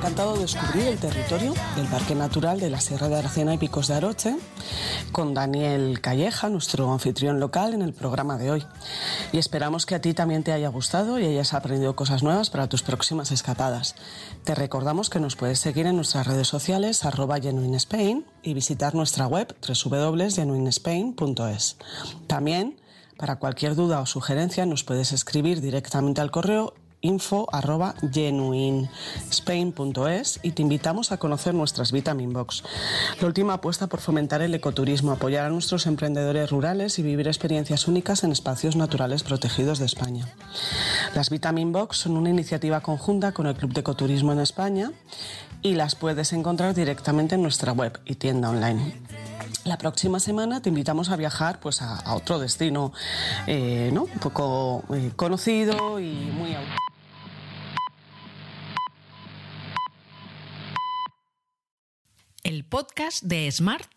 encantado descubrir el territorio del Parque Natural de la Sierra de Aracena y Picos de Aroche con Daniel Calleja, nuestro anfitrión local, en el programa de hoy. Y esperamos que a ti también te haya gustado y hayas aprendido cosas nuevas para tus próximas escapadas. Te recordamos que nos puedes seguir en nuestras redes sociales @genuinespain y visitar nuestra web www.genuinespain.es. También, para cualquier duda o sugerencia, nos puedes escribir directamente al correo info@genuinespain.es y te invitamos a conocer nuestras Vitamin Box, la última apuesta por fomentar el ecoturismo, apoyar a nuestros emprendedores rurales y vivir experiencias únicas en espacios naturales protegidos de España. Las Vitamin Box son una iniciativa conjunta con el Club de Ecoturismo en España y las puedes encontrar directamente en nuestra web y tienda online. La próxima semana te invitamos a viajar pues a otro destino un poco conocido y muy... El podcast de Smart